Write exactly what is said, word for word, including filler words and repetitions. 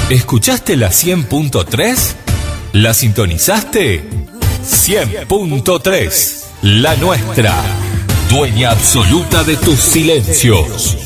¿Escuchaste la cien punto tres? ¿La sintonizaste? cien punto tres, la nuestra. Dueña absoluta de tus silencios.